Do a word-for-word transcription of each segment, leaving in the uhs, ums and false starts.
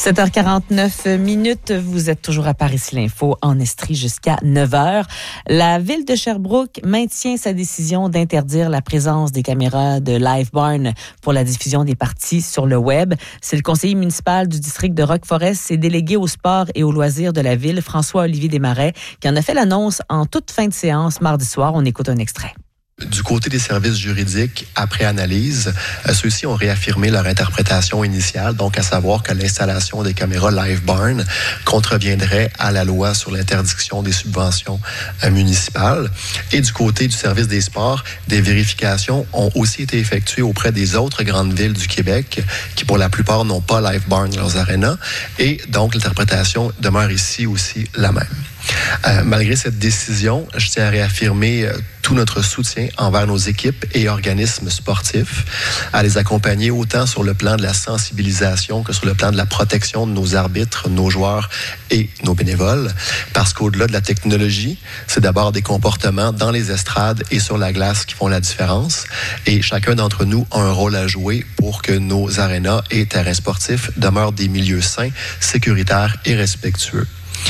sept heures quarante-neuf minutes, vous êtes toujours à Paris l'Info en Estrie jusqu'à neuf heures. La ville de Sherbrooke maintient sa décision d'interdire la présence des caméras de LiveBarn pour la diffusion des parties sur le web. C'est le conseiller municipal du district de Rock Forest et délégué au sport et aux loisirs de la ville, François-Olivier Desmarais, qui en a fait l'annonce en toute fin de séance mardi soir. On écoute un extrait. Du côté des services juridiques, après analyse, euh, ceux-ci ont réaffirmé leur interprétation initiale, donc à savoir que l'installation des caméras LiveBarn contreviendrait à la loi sur l'interdiction des subventions euh, municipales. Et du côté du service des sports, des vérifications ont aussi été effectuées auprès des autres grandes villes du Québec, qui pour la plupart n'ont pas LiveBarn dans leurs arénas, et donc l'interprétation demeure ici aussi la même. Euh, malgré cette décision, je tiens à réaffirmer euh, tout notre soutien envers nos équipes et organismes sportifs, à les accompagner autant sur le plan de la sensibilisation que sur le plan de la protection de nos arbitres, nos joueurs et nos bénévoles, parce qu'au-delà de la technologie, c'est d'abord des comportements dans les estrades et sur la glace qui font la différence, et chacun d'entre nous a un rôle à jouer pour que nos arénas et terrains sportifs demeurent des milieux sains, sécuritaires et respectueux.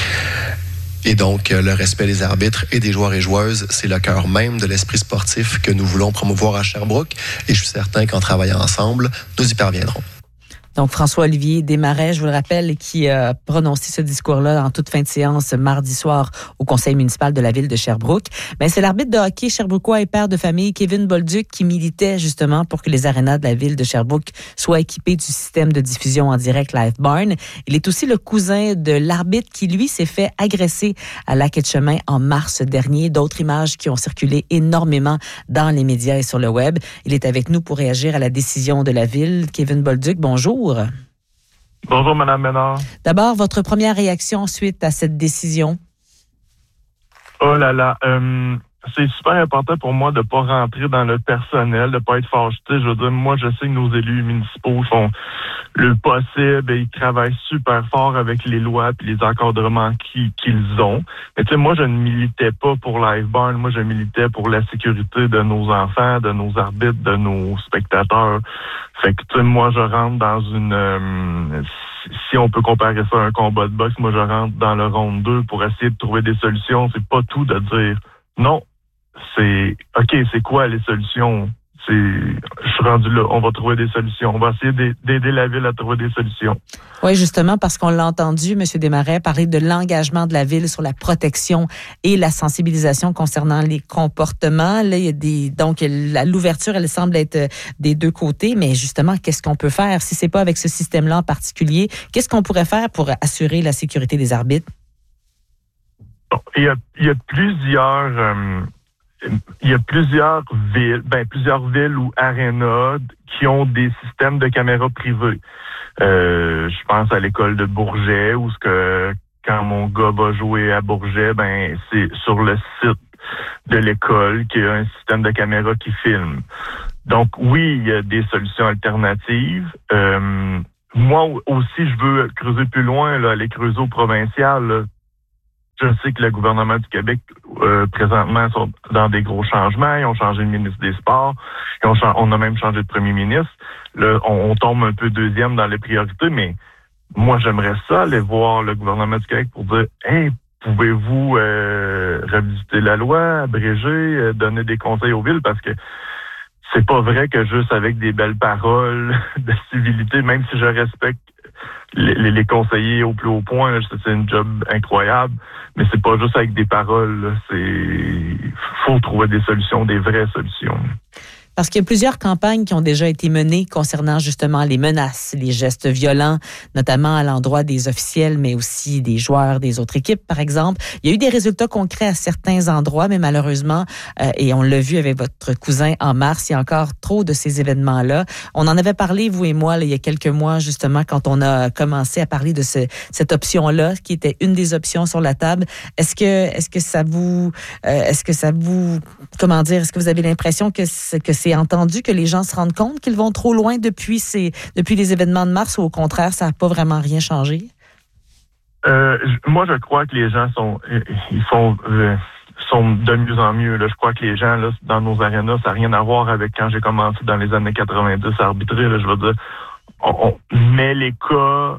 Et donc, le respect des arbitres et des joueurs et joueuses, c'est le cœur même de l'esprit sportif que nous voulons promouvoir à Sherbrooke. Et je suis certain qu'en travaillant ensemble, nous y parviendrons. Donc, François-Olivier Desmarais, je vous le rappelle, qui a prononcé ce discours-là en toute fin de séance mardi soir au conseil municipal de la ville de Sherbrooke. Ben, c'est l'arbitre de hockey sherbrookois et père de famille Kevin Bolduc qui militait justement pour que les arénas de la ville de Sherbrooke soient équipés du système de diffusion en direct LiveBarn. Il est aussi le cousin de l'arbitre qui, lui, s'est fait agresser à la quai de chemin en mars dernier. D'autres images qui ont circulé énormément dans les médias et sur le web. Il est avec nous pour réagir à la décision de la ville. Kevin Bolduc, bonjour. Bonjour, Mme Ménard. D'abord, votre première réaction suite à cette décision? Oh là là, euh, c'est super important pour moi de ne pas rentrer dans le personnel, de ne pas être fâché. Je veux dire, moi, je sais que nos élus municipaux font le possible et ils travaillent super fort avec les lois et les encadrements qui, qu'ils ont. Mais tu sais, moi, je ne militais pas pour LiveBarn. Moi, je militais pour la sécurité de nos enfants, de nos arbitres, de nos spectateurs. Fait que, tu sais, moi, je rentre dans une... Euh, si on peut comparer ça à un combat de boxe, moi, je rentre dans le round deux pour essayer de trouver des solutions. C'est pas tout de dire non. C'est OK, c'est quoi les solutions? C'est, je suis rendu là, on va trouver des solutions. On va essayer d'aider la ville à trouver des solutions. Oui, justement, parce qu'on l'a entendu, M. Desmarais, parler de l'engagement de la ville sur la protection et la sensibilisation concernant les comportements. Là, il y a des, donc, la, l'ouverture, elle semble être des deux côtés, mais justement, qu'est-ce qu'on peut faire? Si c'est pas avec ce système-là en particulier, qu'est-ce qu'on pourrait faire pour assurer la sécurité des arbitres? Bon, il y a, il y a plusieurs... Euh, Il y a plusieurs villes, ben plusieurs villes ou arénas qui ont des systèmes de caméras privées. Euh, je pense à l'école de Bourget, où ce que quand mon gars va jouer à Bourget, ben c'est sur le site de l'école qu'il y a un système de caméras qui filme. Donc oui, il y a des solutions alternatives. Euh, moi aussi, je veux creuser plus loin, là, aller creuser au provincial. Là. Je sais que le gouvernement du Québec, euh, présentement, sont dans des gros changements. Ils ont changé le ministre des Sports. Ils ont cha- on a même changé de premier ministre. Là, on, on tombe un peu deuxième dans les priorités, mais moi, j'aimerais ça, aller voir le gouvernement du Québec pour dire « Hey, pouvez-vous euh, revisiter la loi, abréger, euh, donner des conseils aux villes? » Parce que c'est pas vrai que juste avec des belles paroles de civilité, même si je respecte Les, les, les conseillers au plus haut point, là, c'est une job incroyable, mais c'est pas juste avec des paroles, là, c'est faut trouver des solutions, des vraies solutions. Parce qu'il y a plusieurs campagnes qui ont déjà été menées concernant justement les menaces, les gestes violents, notamment à l'endroit des officiels, mais aussi des joueurs des autres équipes, par exemple. Il y a eu des résultats concrets à certains endroits, mais malheureusement, euh, et on l'a vu avec votre cousin en mars, il y a encore trop de ces événements-là. On en avait parlé, vous et moi, là, il y a quelques mois, justement, quand on a commencé à parler de ce, cette option-là, qui était une des options sur la table. Est-ce que, est-ce que ça vous, euh, est-ce que ça vous, comment dire, est-ce que vous avez l'impression que c'est, que c'est entendu, que les gens se rendent compte qu'ils vont trop loin depuis ces, depuis les événements de mars, ou au contraire, ça n'a pas vraiment rien changé? Euh, moi, je crois que les gens sont, ils font, euh, sont de mieux en mieux. Là. Je crois que les gens, là, dans nos arénas, ça n'a rien à voir avec quand j'ai commencé dans les années quatre-vingt-dix à arbitrer. Là, je veux dire, on, on met les cas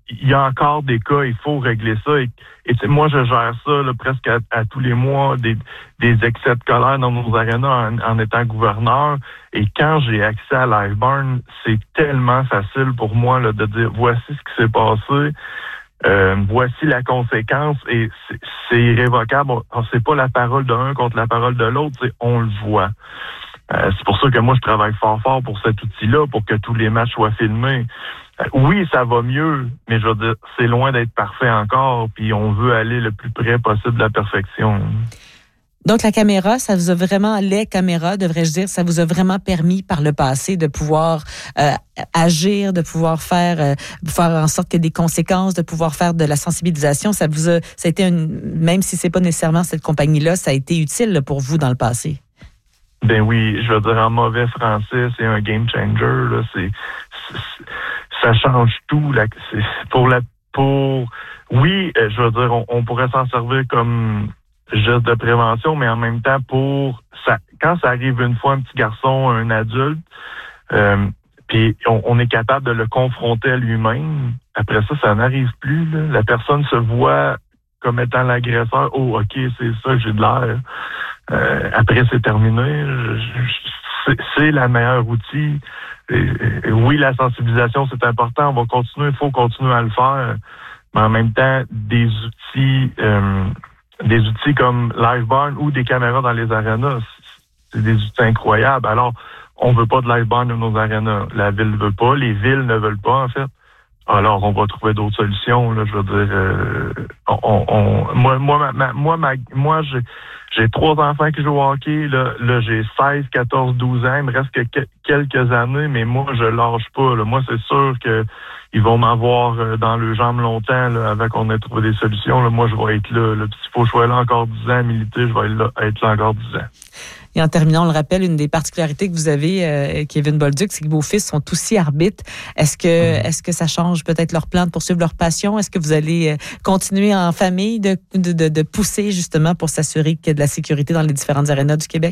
il y a encore des cas, il faut régler ça. Et, et moi, je gère ça là, presque à, à tous les mois, des, des excès de colère dans nos arénas en, en étant gouverneur. Et quand j'ai accès à LiveBarn, c'est tellement facile pour moi là, de dire voici ce qui s'est passé, euh, voici la conséquence, et c'est, c'est irrévocable. On, c'est pas la parole d'un contre la parole de l'autre, c'est on le voit. Euh, c'est pour ça que moi, je travaille fort fort pour cet outil-là, pour que tous les matchs soient filmés. Euh, oui, ça va mieux, mais je veux dire, c'est loin d'être parfait encore, puis on veut aller le plus près possible de la perfection. Donc, la caméra, ça vous a vraiment, les caméras, devrais-je dire, ça vous a vraiment permis par le passé de pouvoir euh, agir, de pouvoir faire, euh, faire en sorte qu'il y ait des conséquences, de pouvoir faire de la sensibilisation. Ça vous a, ça a été une, même si c'est pas nécessairement cette compagnie-là, ça a été utile là, pour vous dans le passé. Ben oui, je veux dire, en mauvais français, c'est un game changer, là. C'est, c'est ça change tout, là. C'est pour la, pour, oui, je veux dire, on, on pourrait s'en servir comme geste de prévention, mais en même temps, pour, ça, quand ça arrive une fois, un petit garçon, un adulte, euh, puis on, on est capable de le confronter à lui-même. Après ça, ça n'arrive plus, là. La personne se voit comme étant l'agresseur. Oh, OK, c'est ça, j'ai de l'air. Euh, après, c'est terminé. Je, je, c'est, c'est la meilleure outil. Et, et, oui, la sensibilisation, c'est important. On va continuer. Il faut continuer à le faire. Mais en même temps, des outils, euh, des outils comme LiveBarn ou des caméras dans les arénas, c'est des outils incroyables. Alors, on veut pas de LiveBarn dans nos arénas. La ville ne veut pas. Les villes ne veulent pas, en fait. Alors, on va trouver d'autres solutions. Là, je veux dire, euh, on, on, moi, moi, ma, moi, ma, moi, j'ai, j'ai trois enfants qui jouent au hockey. Là, là, j'ai seize, quatorze, douze ans. Il me reste que, que quelques années, mais moi, je lâche pas. Là. Moi, c'est sûr que ils vont m'avoir dans le jambes longtemps là, avant qu'on ait trouvé des solutions. Là. Moi, je vais être là. là. S'il faut que je sois là encore dix ans à militer, je vais être là, être là encore dix ans. Et en terminant, on le rappelle, une des particularités que vous avez, euh, Kevin Bolduc, c'est que vos fils sont aussi arbitres. Est-ce que, mmh. est-ce que ça change peut-être leur plan de poursuivre leur passion? Est-ce que vous allez continuer en famille de, de, de, de pousser justement pour s'assurer qu'il y a de la sécurité dans les différentes arénas du Québec?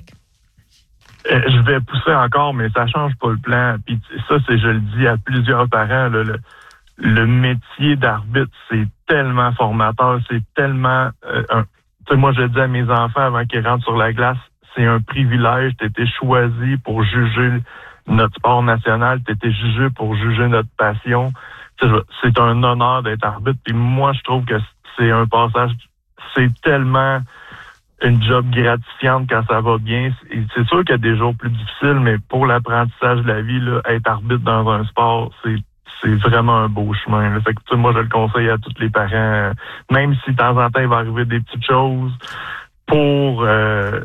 Euh, je vais pousser encore, mais ça change pas le plan. Puis ça, c'est, je le dis à plusieurs parents, là, le, le métier d'arbitre, c'est tellement formateur, c'est tellement... Euh, un, tu sais, moi, je le dis à mes enfants avant qu'ils rentrent sur la glace, c'est un privilège, tu as été choisi pour juger notre sport national, tu as été jugé pour juger notre passion. C'est un honneur d'être arbitre. Puis moi, je trouve que c'est un passage, c'est tellement une job gratifiante quand ça va bien. C'est sûr qu'il y a des jours plus difficiles, mais pour l'apprentissage de la vie, là, être arbitre dans un sport, c'est c'est vraiment un beau chemin. Là. Fait que, tu sais, moi, je le conseille à tous les parents, même si de temps en temps, il va arriver des petites choses pour... Euh,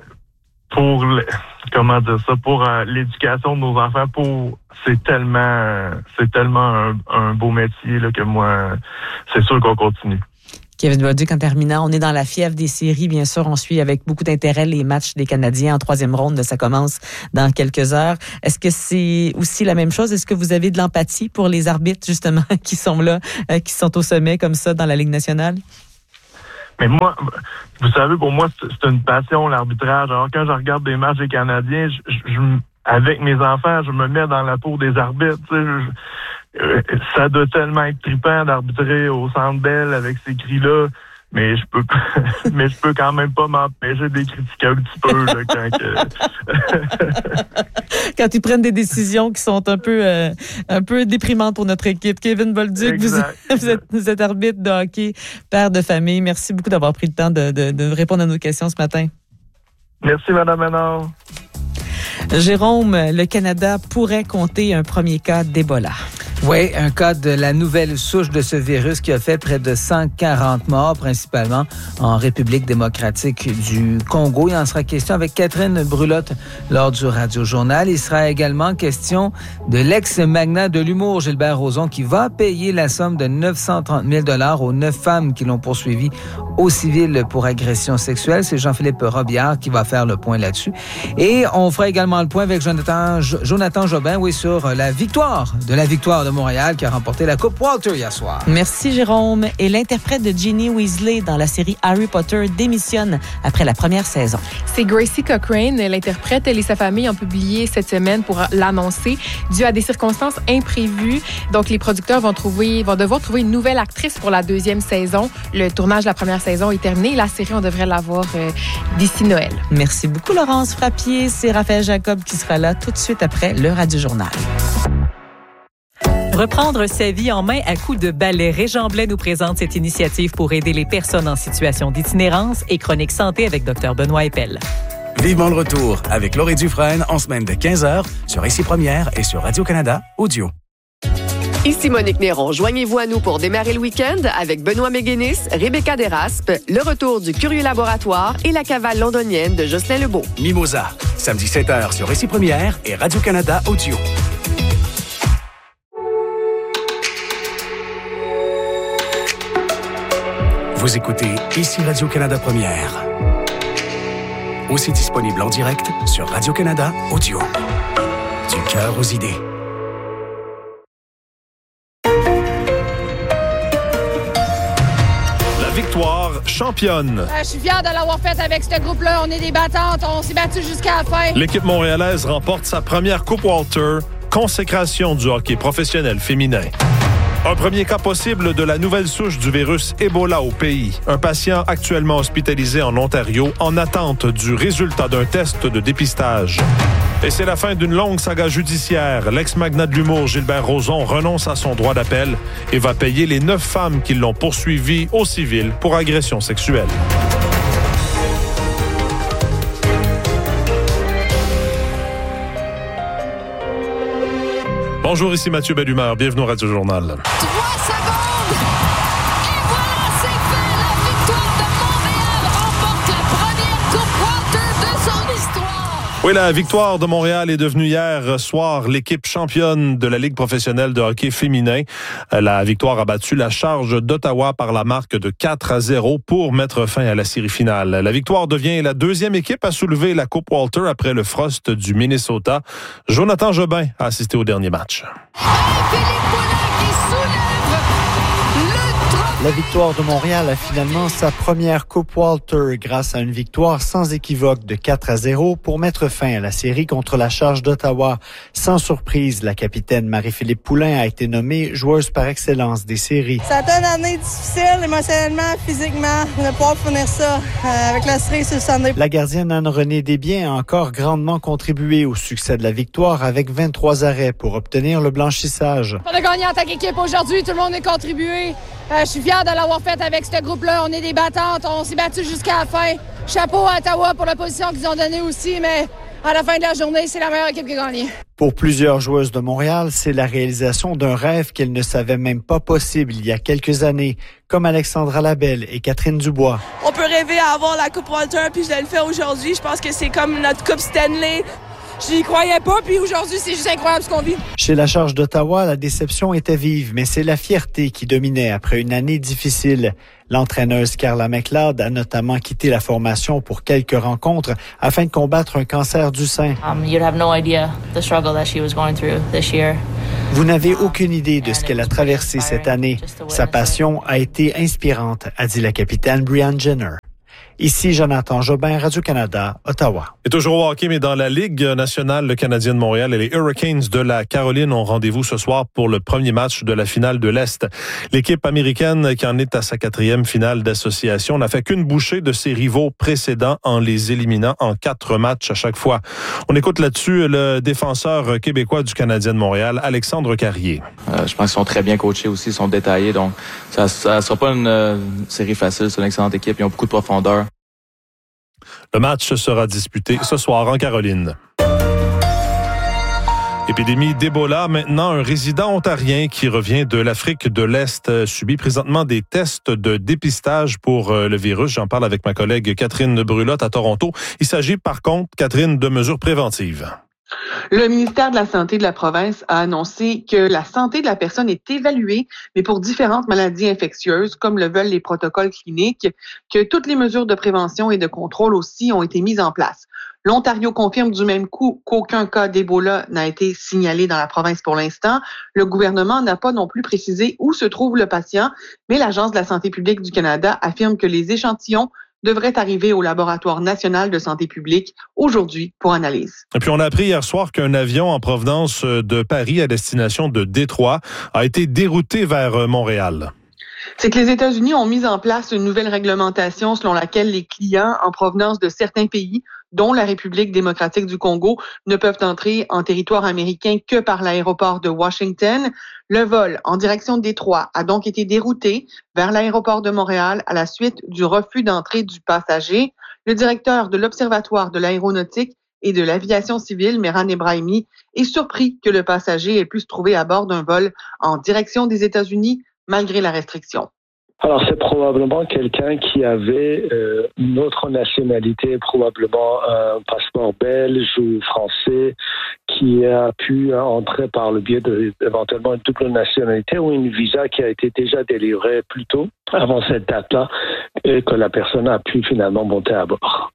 pour le, comment dire ça, pour euh, l'éducation de nos enfants, pour c'est tellement c'est tellement un, un beau métier là, que moi, c'est sûr qu'on continue. Kevin Bolduc, en terminant, on est dans la fièvre des séries. Bien sûr, on suit avec beaucoup d'intérêt les matchs des Canadiens en troisième ronde. Ça commence dans quelques heures. Est-ce que c'est aussi la même chose? Est-ce que vous avez de l'empathie pour les arbitres, justement, qui sont là, euh, qui sont au sommet comme ça dans la Ligue nationale? Mais moi, vous savez, pour moi, c'est une passion, l'arbitrage. Alors, quand je regarde des matchs des Canadiens, je, je, je, avec mes enfants, je me mets dans la peau des arbitres. Tu sais, je, euh, ça doit tellement être trippant d'arbitrer au Centre Bell avec ces cris-là. Mais je peux mais je peux quand même pas m'empêcher de les critiquer un petit peu là, quand que... quand ils prennent des décisions qui sont un peu euh, un peu déprimantes pour notre équipe. Kevin Bolduc, vous, vous, êtes, vous êtes arbitre de hockey, père de famille. Merci beaucoup d'avoir pris le temps de, de, de répondre à nos questions ce matin. Merci, Mme Ménard. Jérôme, le Canada pourrait compter un premier cas d'Ebola. Oui, un cas de la nouvelle souche de ce virus qui a fait près de cent quarante morts, principalement en République démocratique du Congo. Il en sera question avec Catherine Brulotte lors du Radio-Journal. Il sera également question de l'ex-magnat de l'humour, Gilbert Rozon, qui va payer la somme de neuf cent trente mille dollars aux neuf femmes qui l'ont poursuivi au civil pour agression sexuelle. C'est Jean-Philippe Robillard qui va faire le point là-dessus. Et on fera également le point avec Jonathan, Jonathan Jobin, oui, sur la victoire de la victoire de de Montréal qui a remporté la Coupe Walter hier soir. Merci Jérôme. Et l'interprète de Ginny Weasley dans la série Harry Potter démissionne après la première saison. C'est Gracie Cochrane, l'interprète. Elle et sa famille ont publié cette semaine pour l'annoncer, dû à des circonstances imprévues. Donc, les producteurs vont, trouver, vont devoir trouver une nouvelle actrice pour la deuxième saison. Le tournage de la première saison est terminé. La série, on devrait l'avoir euh, d'ici Noël. Merci beaucoup, Laurence Frappier. C'est Raphaël Jacob qui sera là tout de suite après le Radio-Journal. Reprendre sa vie en main à coups de balai. Régent Blais nous présente cette initiative pour aider les personnes en situation d'itinérance et Chronique Santé avec Dr Benoît Eppel. Vivement le retour avec Laurie Dufresne en semaine de quinze heures sur Ici Première et sur Radio-Canada Audio. Ici Monique Néron. Joignez-vous à nous pour démarrer le week-end avec Benoît Méguénis, Rebecca Desraspes, le retour du Curieux Laboratoire et la cavale londonienne de Jocelyn Lebeau. Mimosa, samedi sept heures sur Ici Première et Radio-Canada Audio. Vous écoutez Ici Radio-Canada Première. Aussi disponible en direct sur Radio-Canada Audio. Du cœur aux idées. Victoire championne. Euh, je suis fière de l'avoir faite avec ce groupe-là. On est des battantes. On s'est battus jusqu'à la fin. L'équipe montréalaise remporte sa première Coupe Walter, consécration du hockey professionnel féminin. Un premier cas possible de la nouvelle souche du virus Ebola au pays. Un patient actuellement hospitalisé en Ontario en attente du résultat d'un test de dépistage. Et c'est la fin d'une longue saga judiciaire. L'ex-magnat de l'humour Gilbert Rozon renonce à son droit d'appel et va payer les neuf femmes qui l'ont poursuivi au civil pour agression sexuelle. Bonjour, ici Mathieu Bellumeur. Bienvenue au Radio-Journal. Trois secondes! Et voilà, c'est fait! La victoire de Montréal remporte la première Coupe Walter de son histoire! Oui, la victoire de Montréal est devenue hier soir l'équipe championne de la Ligue professionnelle de hockey féminin. La victoire a battu la Charge d'Ottawa par la marque de quatre à zéro pour mettre fin à la série finale. La victoire devient la deuxième équipe à soulever la Coupe Walter après le Frost du Minnesota. Jonathan Jobin a assisté au dernier match. La victoire de Montréal a finalement sa première Coupe Walter grâce à une victoire sans équivoque de quatre à zéro pour mettre fin à la série contre la Charge d'Ottawa. Sans surprise, la capitaine Marie-Philippe Poulin a été nommée joueuse par excellence des séries. Ça a été une année difficile, émotionnellement, physiquement, de pouvoir finir ça euh, avec la série sur le Sunday. La gardienne Anne-Renée Desbiens a encore grandement contribué au succès de la victoire avec vingt-trois arrêts pour obtenir le blanchissage. On a gagné en tant qu'équipe aujourd'hui, tout le monde a contribué. Euh, je suis fière de l'avoir fait avec ce groupe-là. On est des battantes, on s'est battus jusqu'à la fin. Chapeau à Ottawa pour la position qu'ils ont donnée aussi, mais à la fin de la journée, c'est la meilleure équipe qui a gagné. Pour plusieurs joueuses de Montréal, c'est la réalisation d'un rêve qu'elles ne savaient même pas possible il y a quelques années, comme Alexandra Labelle et Catherine Dubois. On peut rêver à avoir la Coupe Walter, puis je le fais aujourd'hui. Je pense que c'est comme notre Coupe Stanley. Je n'y croyais pas, puis aujourd'hui, c'est juste incroyable ce qu'on vit. Chez la Charge d'Ottawa, la déception était vive, mais c'est la fierté qui dominait après une année difficile. L'entraîneuse Carla McLeod a notamment quitté la formation pour quelques rencontres afin de combattre un cancer du sein. Um, you'd have no idea the struggle that she was going through this year. Vous n'avez aucune idée de ce qu'elle a traversé cette année. Sa passion a été inspirante, a dit la capitaine Brianne Jenner. Ici Jonathan Jobin, Radio-Canada, Ottawa. Et toujours au hockey, mais dans la Ligue nationale canadienne de Montréal et les Hurricanes de la Caroline ont rendez-vous ce soir pour le premier match de la finale de l'Est. L'équipe américaine, qui en est à sa quatrième finale d'association, n'a fait qu'une bouchée de ses rivaux précédents en les éliminant en quatre matchs à chaque fois. On écoute là-dessus le défenseur québécois du Canadien de Montréal, Alexandre Carrier. Euh, je pense qu'ils sont très bien coachés aussi, ils sont détaillés, donc ça ne sera pas une euh, série facile. C'est une excellente équipe, ils ont beaucoup de profondeur. Le match sera disputé ce soir en Caroline. Épidémie d'Ebola. Maintenant, un résident ontarien qui revient de l'Afrique de l'Est subit présentement des tests de dépistage pour le virus. J'en parle avec ma collègue Catherine Brulotte à Toronto. Il s'agit par contre, Catherine, de mesures préventives. Le ministère de la Santé de la province a annoncé que la santé de la personne est évaluée, mais pour différentes maladies infectieuses, comme le veulent les protocoles cliniques, que toutes les mesures de prévention et de contrôle aussi ont été mises en place. L'Ontario confirme du même coup qu'aucun cas d'Ebola n'a été signalé dans la province pour l'instant. Le gouvernement n'a pas non plus précisé où se trouve le patient, mais l'Agence de la santé publique du Canada affirme que les échantillons devrait arriver au Laboratoire national de santé publique aujourd'hui pour analyse. Et puis, on a appris hier soir qu'un avion en provenance de Paris à destination de Détroit a été dérouté vers Montréal. C'est que les États-Unis ont mis en place une nouvelle réglementation selon laquelle les clients en provenance de certains pays, dont la République démocratique du Congo, ne peuvent entrer en territoire américain que par l'aéroport de Washington. Le vol en direction de Détroit a donc été dérouté vers l'aéroport de Montréal à la suite du refus d'entrée du passager. Le directeur de l'Observatoire de l'aéronautique et de l'aviation civile, Mehran Ebrahimi, est surpris que le passager ait pu se trouver à bord d'un vol en direction des États-Unis malgré la restriction. Alors, c'est probablement quelqu'un qui avait euh, une autre nationalité, probablement un passeport belge ou français, qui a pu entrer par le biais de, éventuellement une double nationalité ou une visa qui a été déjà délivrée plus tôt, avant cette date-là, et que la personne a pu finalement monter à bord.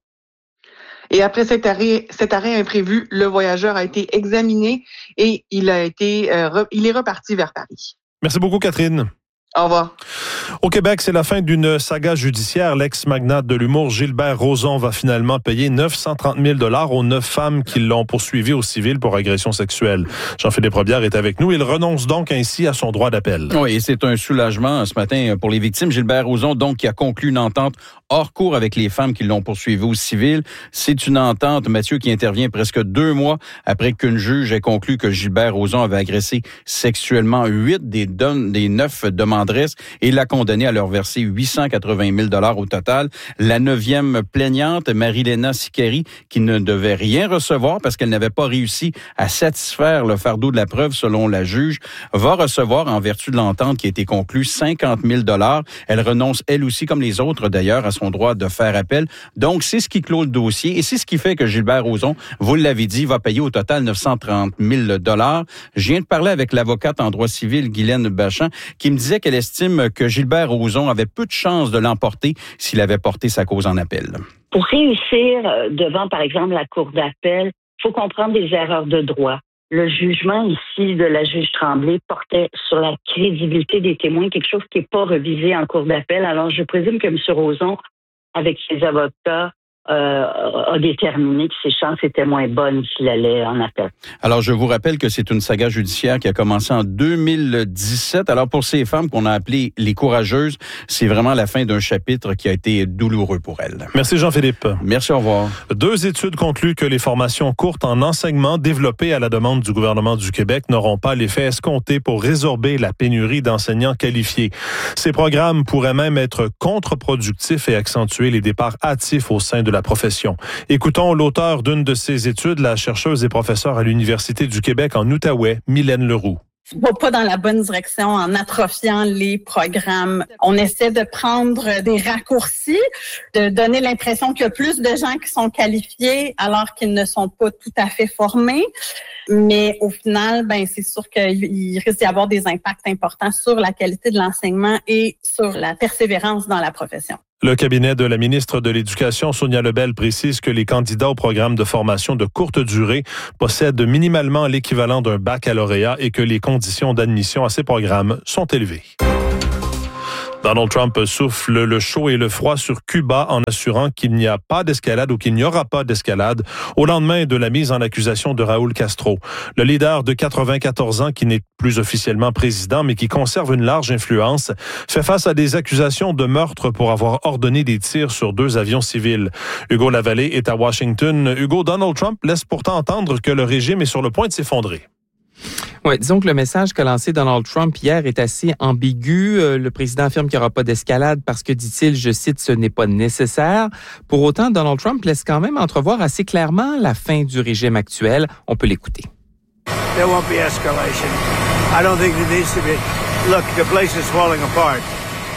Et après cet arrêt, cet arrêt imprévu, le voyageur a été examiné et il a été, euh, re, il est reparti vers Paris. Merci beaucoup, Catherine. Au revoir. Au Québec, c'est la fin d'une saga judiciaire. L'ex-magnate de l'humour Gilbert Rozon va finalement payer neuf cent trente mille dollars aux neuf femmes qui l'ont poursuivi au civil pour agression sexuelle. Jean-Philippe Robillard est avec nous. Il renonce donc ainsi à son droit d'appel. Oui, et c'est un soulagement ce matin pour les victimes. Gilbert Rozon, donc, qui a conclu une entente hors cours avec les femmes qui l'ont poursuivi au civil. C'est une entente, Mathieu, qui intervient presque deux mois après qu'une juge ait conclu que Gilbert Rozon avait agressé sexuellement huit des, don- des neuf demanderesses et l'a condamné à leur verser huit cent quatre-vingt mille dollars au total. La neuvième plaignante, Marilena Sicari, qui ne devait rien recevoir parce qu'elle n'avait pas réussi à satisfaire le fardeau de la preuve selon la juge, va recevoir, en vertu de l'entente qui a été conclue, cinquante mille dollars. Elle renonce, elle aussi, comme les autres d'ailleurs, à son droit de faire appel. Donc, c'est ce qui clôt le dossier et c'est ce qui fait que Gilbert Rozon, vous l'avez dit, va payer au total neuf cent trente mille dollars. Je viens de parler avec l'avocate en droit civil, Guylaine Bachand, qui me disait qu'elle estime que Gilbert Rozon avait peu de chances de l'emporter s'il avait porté sa cause en appel. Pour réussir devant, par exemple, la cour d'appel, il faut comprendre des erreurs de droit. Le jugement ici de la juge Tremblay portait sur la crédibilité des témoins, quelque chose qui n'est pas revisé en cour d'appel. Alors, je présume que M. Rozon, avec ses avocats, Euh, a déterminé que ses chances étaient moins bonnes s'il allait en appel. Alors, je vous rappelle que c'est une saga judiciaire qui a commencé en deux mille dix-sept. Alors, pour ces femmes qu'on a appelées les courageuses, c'est vraiment la fin d'un chapitre qui a été douloureux pour elles. Merci Jean-Philippe. Merci, au revoir. Deux études concluent que les formations courtes en enseignement développées à la demande du gouvernement du Québec n'auront pas l'effet escompté pour résorber la pénurie d'enseignants qualifiés. Ces programmes pourraient même être contre-productifs et accentuer les départs hâtifs au sein de la profession. Écoutons l'auteur d'une de ces études, la chercheuse et professeure à l'Université du Québec en Outaouais, Mylène Leroux. On va pas dans la bonne direction en atrophiant les programmes. On essaie de prendre des raccourcis, de donner l'impression qu'il y a plus de gens qui sont qualifiés alors qu'ils ne sont pas tout à fait formés. Mais au final, ben c'est sûr qu'il risque d'y avoir des impacts importants sur la qualité de l'enseignement et sur la persévérance dans la profession. Le cabinet de la ministre de l'Éducation, Sonia Lebel, précise que les candidats au programme de formation de courte durée possèdent minimalement l'équivalent d'un baccalauréat et que les conditions d'admission à ces programmes sont élevées. Donald Trump souffle le chaud et le froid sur Cuba en assurant qu'il n'y a pas d'escalade ou qu'il n'y aura pas d'escalade au lendemain de la mise en accusation de Raúl Castro. Le leader de quatre-vingt-quatorze ans, qui n'est plus officiellement président, mais qui conserve une large influence, fait face à des accusations de meurtre pour avoir ordonné des tirs sur deux avions civils. Hugo Lavallée est à Washington. Hugo, Donald Trump laisse pourtant entendre que le régime est sur le point de s'effondrer. Oui, disons que le message qu'a lancé Donald Trump hier est assez ambigu. Euh, le président affirme qu'il n'y aura pas d'escalade parce que, dit-il, je cite, ce n'est pas nécessaire. Pour autant, Donald Trump laisse quand même entrevoir assez clairement la fin du régime actuel. On peut l'écouter. There won't be escalation. I don't think there needs to be. Look, the place is falling apart.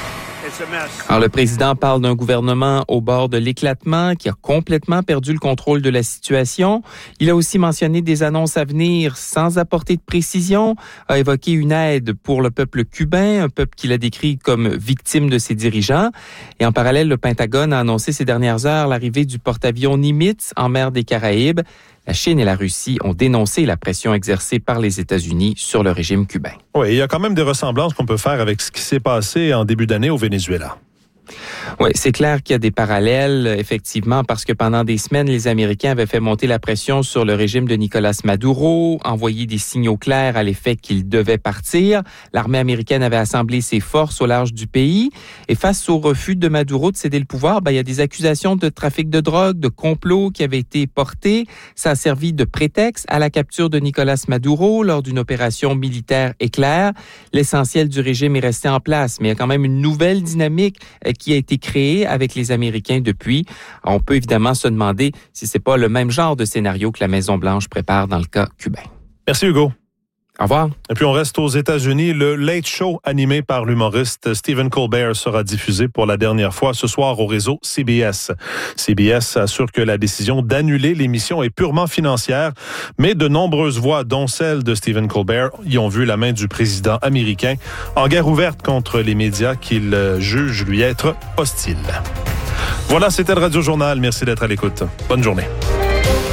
Alors, le président parle d'un gouvernement au bord de l'éclatement qui a complètement perdu le contrôle de la situation. Il a aussi mentionné des annonces à venir sans apporter de précision, a évoqué une aide pour le peuple cubain, un peuple qu'il a décrit comme victime de ses dirigeants. Et en parallèle, le Pentagone a annoncé ces dernières heures l'arrivée du porte-avions Nimitz en mer des Caraïbes. La Chine et la Russie ont dénoncé la pression exercée par les États-Unis sur le régime cubain. Oui, il y a quand même des ressemblances qu'on peut faire avec ce qui s'est passé en début d'année au Venezuela. Oui, c'est clair qu'il y a des parallèles, effectivement, parce que pendant des semaines, les Américains avaient fait monter la pression sur le régime de Nicolás Maduro, envoyé des signaux clairs à l'effet qu'il devait partir. L'armée américaine avait assemblé ses forces au large du pays. Et face au refus de Maduro de céder le pouvoir, ben, il y a des accusations de trafic de drogue, de complot qui avaient été portées. Ça a servi de prétexte à la capture de Nicolás Maduro lors d'une opération militaire éclair. L'essentiel du régime est resté en place, mais il y a quand même une nouvelle dynamique qui a été créée avec les Américains depuis. On peut évidemment se demander si c'est pas le même genre de scénario que la Maison-Blanche prépare dans le cas cubain. Merci Hugo. Au revoir. Et puis on reste aux États-Unis. Le Late Show animé par l'humoriste Stephen Colbert sera diffusé pour la dernière fois ce soir au réseau C B S. C B S assure que la décision d'annuler l'émission est purement financière, mais de nombreuses voix, dont celle de Stephen Colbert, y ont vu la main du président américain en guerre ouverte contre les médias qu'il juge lui être hostiles. Voilà, c'était le Radio Journal. Merci d'être à l'écoute. Bonne journée.